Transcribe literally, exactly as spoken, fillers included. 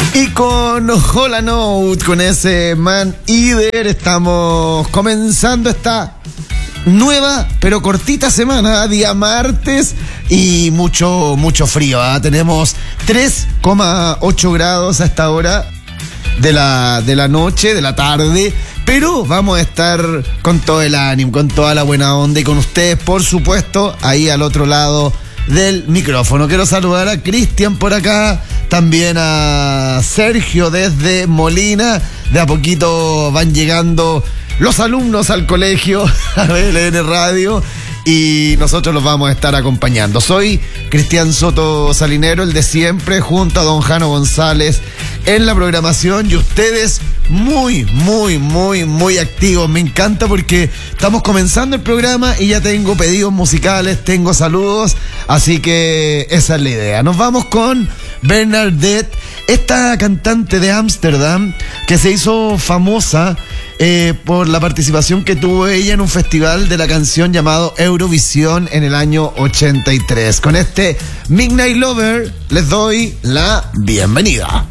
Y con Hola Note, con ese Man Eater, estamos comenzando esta nueva pero cortita semana, día martes, y mucho, mucho frío, ¿eh? Tenemos tres coma ocho grados a esta hora de la, de la noche, de la tarde, pero vamos a estar con todo el ánimo, con toda la buena onda y con ustedes, por supuesto, ahí al otro lado del micrófono. Quiero saludar a Cristian por acá, también a Sergio desde Molina. De a poquito van llegando los alumnos al colegio, a B L N Radio, y nosotros los vamos a estar acompañando. Soy Cristian Soto Salinero, el de siempre, junto a don Jano González en la programación, y ustedes muy, muy, muy, muy activos. Me encanta porque estamos comenzando el programa y ya tengo pedidos musicales, tengo saludos, así que esa es la idea. Nos vamos con Bernadette, esta cantante de Ámsterdam que se hizo famosa eh, por la participación que tuvo ella en un festival de la canción llamado Eurovisión en el año ochenta y tres. Con este Midnight Lover les doy la bienvenida.